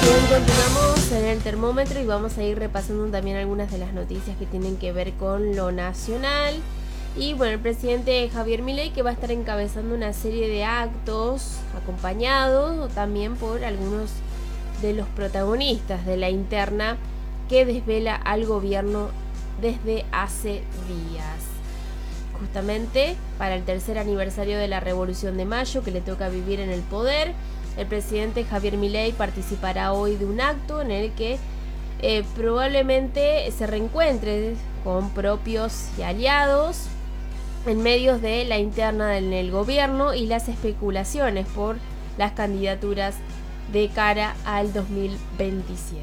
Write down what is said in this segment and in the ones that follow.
Bien, continuamos en el termómetro y vamos a ir repasando también algunas de las noticias que tienen que ver con lo nacional. Y bueno, el presidente Javier Milei, que va a estar encabezando una serie de actos acompañados también por algunos de los protagonistas de la interna que desvela al gobierno desde hace días. Justamente para el tercer aniversario de la Revolución de Mayo que le toca vivir en el poder, el presidente Javier Milei participará hoy de un acto en el que probablemente se reencuentre con propios y aliados en medio de la interna en el gobierno y las especulaciones por las candidaturas de cara al 2027.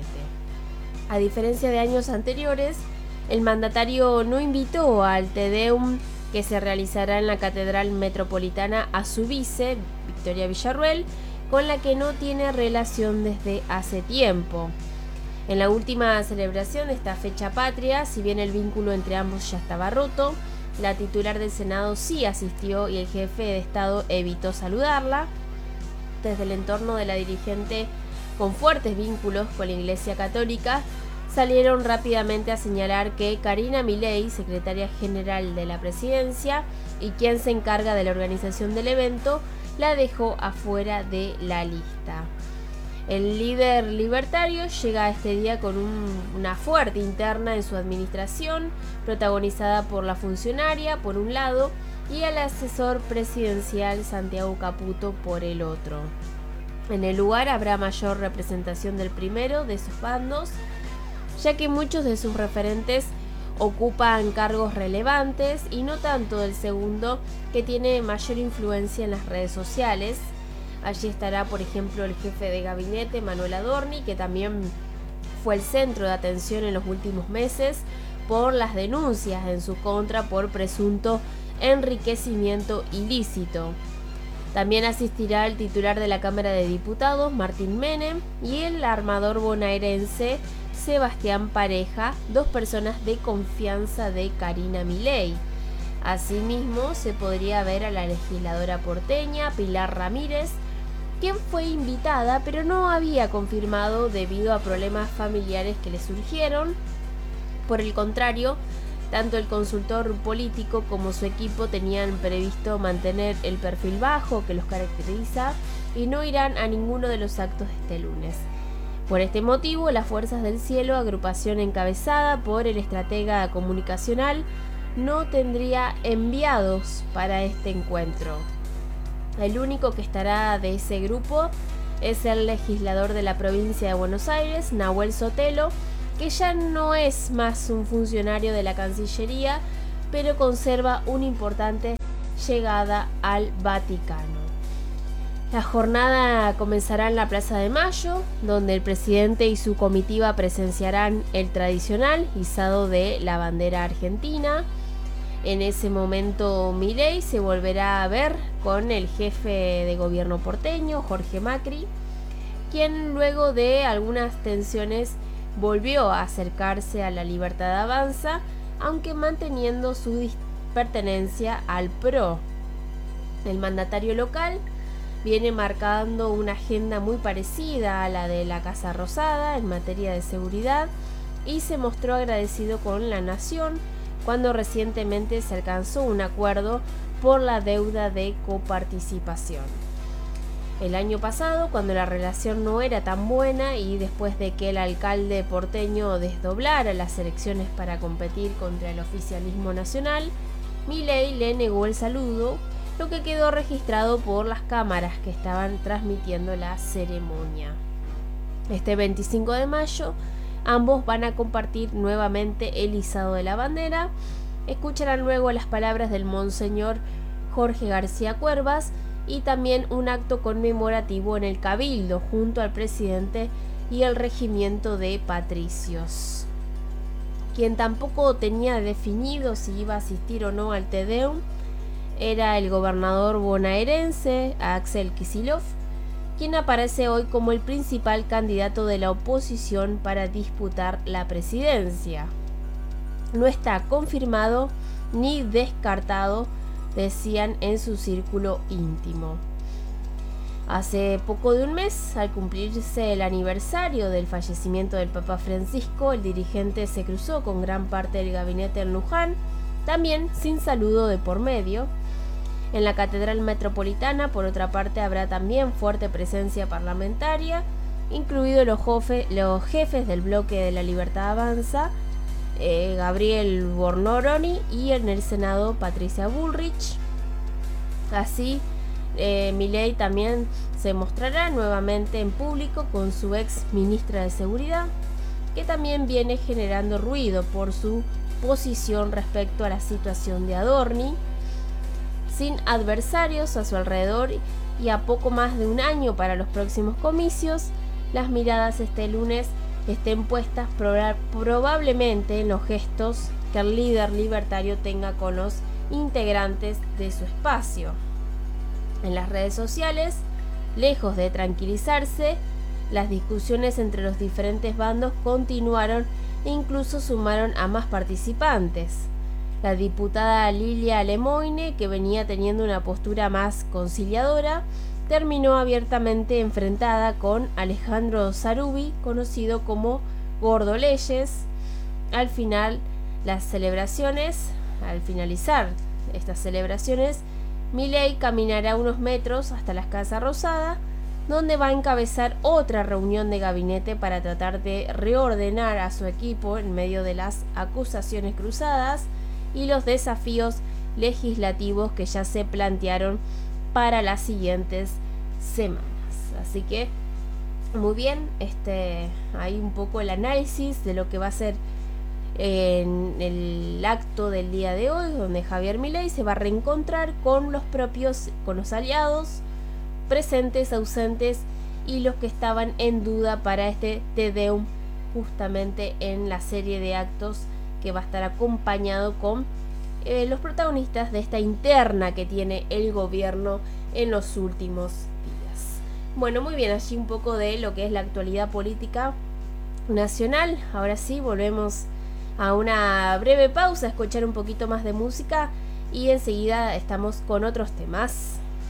A diferencia de años anteriores, el mandatario no invitó al Te Deum que se realizará en la Catedral Metropolitana a su vice, Victoria Villarruel, con la que no tiene relación desde hace tiempo. En la última celebración de esta fecha patria, si bien el vínculo entre ambos ya estaba roto, la titular del Senado sí asistió y el jefe de Estado evitó saludarla. Desde el entorno de la dirigente con fuertes vínculos con la Iglesia Católica, salieron rápidamente a señalar que Karina Milei, secretaria general de la presidencia y quien se encarga de la organización del evento, la dejó afuera de la lista. El líder libertario llega a este día con una fuerte interna en su administración, protagonizada por la funcionaria por un lado y al asesor presidencial Santiago Caputo por el otro. En el lugar habrá mayor representación del primero de sus bandos, ya que muchos de sus referentes ocupan cargos relevantes y no tanto del segundo, que tiene mayor influencia en las redes sociales. Allí estará, por ejemplo, el jefe de gabinete, Manuel Adorni, que también fue el centro de atención en los últimos meses por las denuncias en su contra por presunto enriquecimiento ilícito. También asistirá el titular de la Cámara de Diputados, Martín Menem, y el armador bonaerense Sebastián Pareja, dos personas de confianza de Karina Milei. Asimismo, se podría ver a la legisladora porteña Pilar Ramírez, quien fue invitada pero no había confirmado debido a problemas familiares que le surgieron. Por el contrario, tanto el consultor político como su equipo tenían previsto mantener el perfil bajo que los caracteriza y no irán a ninguno de los actos de este lunes. Por este motivo, las Fuerzas del Cielo, agrupación encabezada por el estratega comunicacional, no tendría enviados para este encuentro. El único que estará de ese grupo es el legislador de la provincia de Buenos Aires, Nahuel Sotelo, que ya no es más un funcionario de la Cancillería, pero conserva una importante llegada al Vaticano. La jornada comenzará en la Plaza de Mayo, donde el presidente y su comitiva presenciarán el tradicional izado de la bandera argentina. En ese momento Milei se volverá a ver con el jefe de gobierno porteño, Jorge Macri, quien luego de algunas tensiones volvió a acercarse a la Libertad Avanza, aunque manteniendo su pertenencia al PRO. El mandatario local viene marcando una agenda muy parecida a la de la Casa Rosada en materia de seguridad y se mostró agradecido con la nación cuando recientemente se alcanzó un acuerdo por la deuda de coparticipación. El año pasado, cuando la relación no era tan buena y después de que el alcalde porteño desdoblara las elecciones para competir contra el oficialismo nacional, Milei le negó el saludo, lo que quedó registrado por las cámaras que estaban transmitiendo la ceremonia. Este 25 de mayo, ambos van a compartir nuevamente el izado de la bandera. Escucharán luego las palabras del monseñor Jorge García Cuervas y también un acto conmemorativo en el Cabildo junto al presidente y el regimiento de patricios. Quien tampoco tenía definido si iba a asistir o no al Te Deum era el gobernador bonaerense Axel Kicillof, quien aparece hoy como el principal candidato de la oposición para disputar la presidencia. No está confirmado ni descartado, decían en su círculo íntimo. Hace poco de un mes, al cumplirse el aniversario del fallecimiento del Papa Francisco, el dirigente se cruzó con gran parte del gabinete en Luján, también sin saludo de por medio. En la Catedral Metropolitana, por otra parte, habrá también fuerte presencia parlamentaria, incluidos los jefes del bloque de la Libertad Avanza, Gabriel Bornoroni, y en el Senado Patricia Bullrich. Así, Milei también se mostrará nuevamente en público con su ex ministra de Seguridad, que también viene generando ruido por su posición respecto a la situación de Adorni. Sin adversarios a su alrededor y a poco más de un año para los próximos comicios, las miradas este lunes estén puestas probablemente en los gestos que el líder libertario tenga con los integrantes de su espacio. En las redes sociales, lejos de tranquilizarse, las discusiones entre los diferentes bandos continuaron e incluso sumaron a más participantes. La diputada Lilia Lemoine, que venía teniendo una postura más conciliadora, terminó abiertamente enfrentada con Alejandro Sarubi, conocido como Gordo Leyes. Al finalizar estas celebraciones, Milei caminará unos metros hasta la Casa Rosada, donde va a encabezar otra reunión de gabinete para tratar de reordenar a su equipo en medio de las acusaciones cruzadas y los desafíos legislativos que ya se plantearon para las siguientes semanas. Así que muy bien, hay un poco el análisis de lo que va a ser en el acto del día de hoy, donde Javier Milei se va a reencontrar con los aliados presentes, ausentes y los que estaban en duda para este Te Deum, justamente en la serie de actos que va a estar acompañado con los protagonistas de esta interna que tiene el gobierno en los últimos días. Bueno, muy bien, allí un poco de lo que es la actualidad política nacional. Ahora sí, volvemos a una breve pausa, a escuchar un poquito más de música y enseguida estamos con otros temas.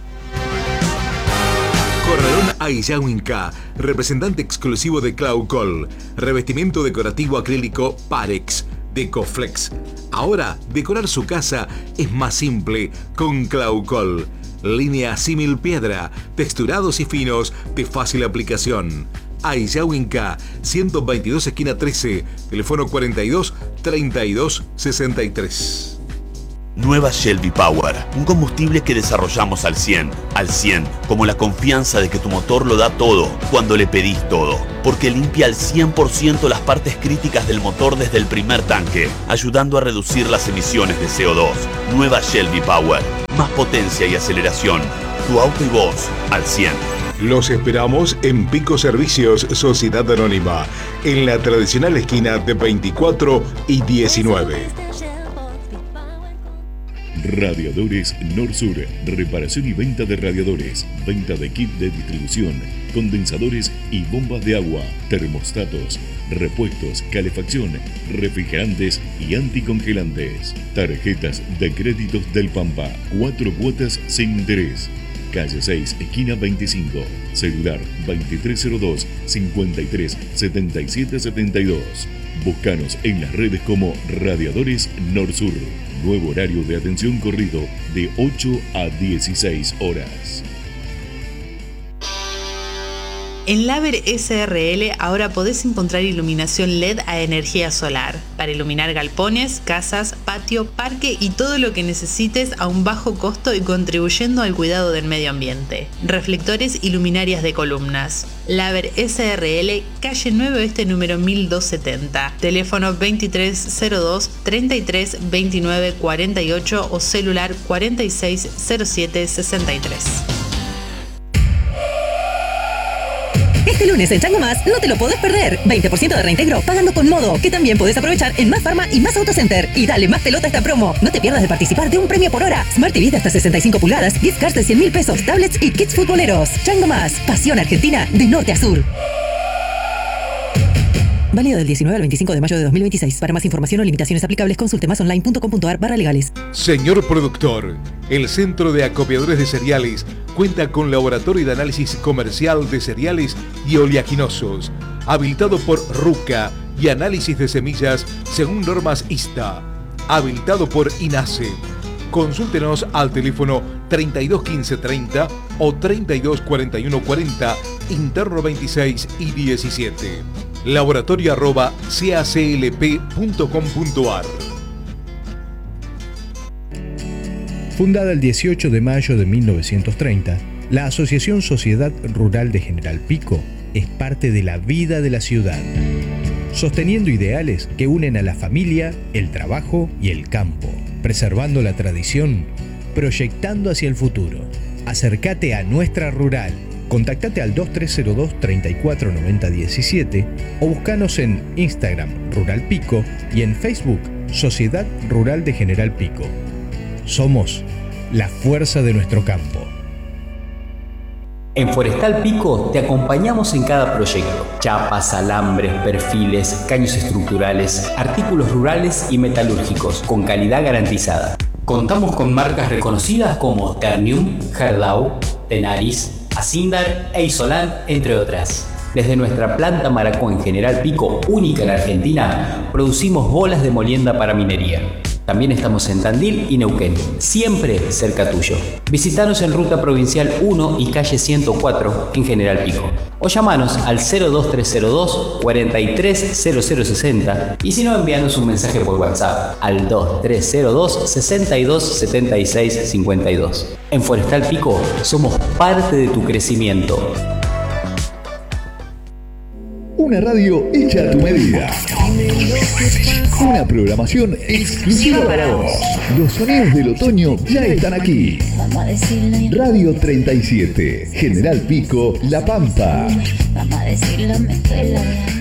Corralón Aillauinca, representante exclusivo de Claucol, revestimiento decorativo acrílico Parex, Decoflex. Ahora, decorar su casa es más simple con Claucol. Línea símil piedra, texturados y finos de fácil aplicación. Aillauinca, 122 esquina 13, teléfono 42 32 63. Nueva Shelby Power, un combustible que desarrollamos al 100, como la confianza de que tu motor lo da todo cuando le pedís todo, porque limpia al 100% las partes críticas del motor desde el primer tanque, ayudando a reducir las emisiones de CO2. Nueva Shelby Power, más potencia y aceleración, tu auto y vos al 100. Los esperamos en Pico Servicios Sociedad Anónima, en la tradicional esquina de 24 y 19. Radiadores Norsur, reparación y venta de radiadores, venta de kit de distribución, condensadores y bombas de agua, termostatos, repuestos, calefacción, refrigerantes y anticongelantes. Tarjetas de créditos del Pampa, 4 cuotas sin interés. Calle 6, esquina 25, celular 2302 53 77 72. Búscanos en las redes como Radiadores Norsur. Nuevo horario de atención corrido de 8 a 16 horas. En Laber SRL ahora podés encontrar iluminación LED a energía solar para iluminar galpones, casas, patio, parque y todo lo que necesites a un bajo costo y contribuyendo al cuidado del medio ambiente. Reflectores y luminarias de columnas. Laber SRL, calle 9 Oeste número 1270, teléfono 2302 33 29 48 o celular 4607 63. Este lunes en Chango Más no te lo podés perder. 20% de reintegro pagando con Modo, que también podés aprovechar en Más Farma y Más Autocenter. Y dale más pelota a esta promo. No te pierdas de participar de un premio por hora. Smart TV de hasta 65 pulgadas, gift cards de 100.000 pesos, tablets y kits futboleros. Chango Más, pasión argentina de norte a sur. Válido del 19 al 25 de mayo de 2026. Para más información o limitaciones aplicables, consulte masonline.com.ar/legales. Señor productor, el Centro de Acopiadores de Cereales cuenta con laboratorio de análisis comercial de cereales y oleaginosos, habilitado por RUCA y análisis de semillas según normas ISTA, habilitado por INASE. Consúltenos al teléfono 32 15 30 o 32 41 40, interno 26 y 17. laboratorio@caclp.com.ar. Fundada el 18 de mayo de 1930, la Asociación Sociedad Rural de General Pico es parte de la vida de la ciudad, sosteniendo ideales que unen a la familia, el trabajo y el campo, preservando la tradición, proyectando hacia el futuro. Acércate a nuestra rural. Contactate al 2302 34 90 17 o búscanos en Instagram Rural Pico y en Facebook Sociedad Rural de General Pico. Somos la fuerza de nuestro campo. En Forestal Pico te acompañamos en cada proyecto. Chapas, alambres, perfiles, caños estructurales, artículos rurales y metalúrgicos con calidad garantizada. Contamos con marcas reconocidas como Ternium, Gerdau, Tenaris, Asindar e Isolan, entre otras. Desde nuestra planta Maracó en General Pico, única en Argentina, producimos bolas de molienda para minería. También estamos en Tandil y Neuquén, siempre cerca tuyo. Visítanos en Ruta Provincial 1 y Calle 104 en General Pico. O llamanos al 02302 430060 y si no, envíanos un mensaje por WhatsApp al 2302 62 76 52. En Forestal Pico somos parte de tu crecimiento. Una radio hecha a tu medida. Una programación exclusiva para vos. Los sonidos del otoño ya están aquí. Radio 37, General Pico, La Pampa. Vamos a decirlo, me duele la